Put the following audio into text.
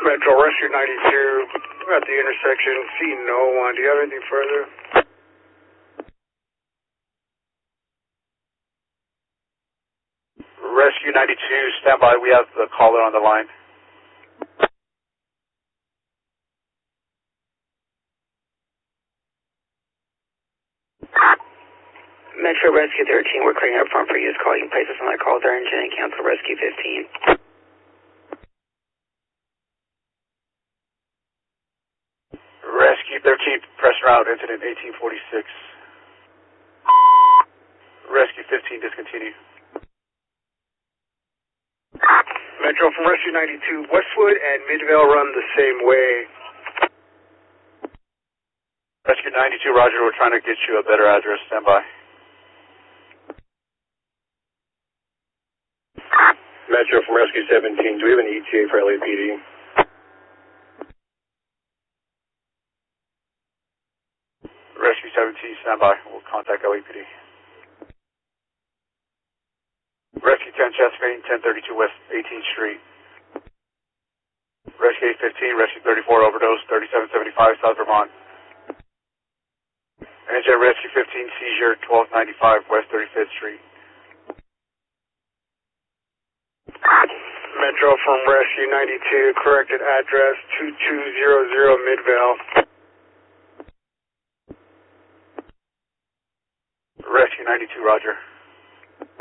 Metro Rescue 92 at the intersection, see no one. Do you have anything further? Rescue 92, stand by. We have the caller on the line. Metro Rescue 13, we're clearing up front for use. Call. You can place us on that call during engine and cancel Rescue 15. Rescue 13, press route, incident 1846. Rescue 15, discontinue. Metro from Rescue 92, Westwood and Midvale run the same way. Rescue 92, roger, we're trying to get you a better address, stand by. Metro from Rescue 17, do we have an ETA for LAPD? Rescue 17, stand by. We'll contact LAPD. Rescue 10, chest vein, 1032 West 18th Street. Rescue 815, Rescue 34, overdose, 3775 South Vermont. NJ Rescue 15, seizure, 1295 West 35th Street. Metro from Rescue 92, corrected address 2200 Midvale. Rescue 92, roger.